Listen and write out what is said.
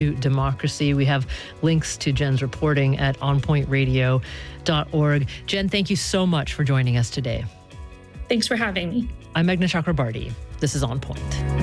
to democracy. We have links to Jen's reporting at onpointradio.org. Jen, thank you so much for joining us today. Thanks for having me. I'm Meghna Chakrabarti. This is On Point.